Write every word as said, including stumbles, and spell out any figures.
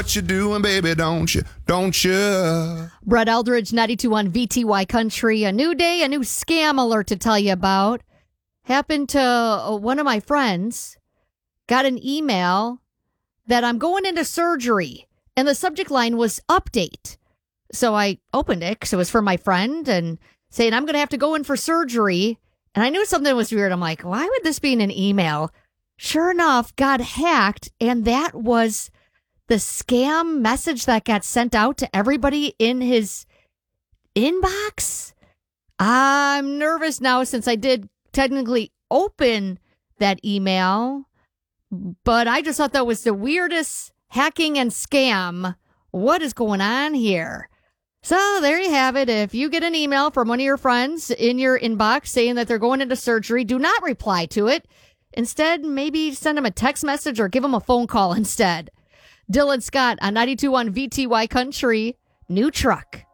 what you're doing, baby, don't you? Don't you? Brett Eldridge, ninety-two on V T Y Country. A new day, a new scam alert to tell you about. Happened to uh, one of my friends. Got an email that I'm going into surgery. And the subject line was update. So I opened it because it was for my friend and saying I'm going to have to go in for surgery. And I knew something was weird. I'm like, why would this be in an email? Sure enough, got hacked. And that was the scam message that got sent out to everybody in his inbox. I'm nervous now since I did technically open that email. But I just thought that was the weirdest hacking and scam. What is going on here? So there you have it. If you get an email from one of your friends in your inbox saying that they're going into surgery, do not reply to it. Instead, maybe send them a text message or give them a phone call instead. Dylan Scott on ninety-two on V T Y Country. New truck.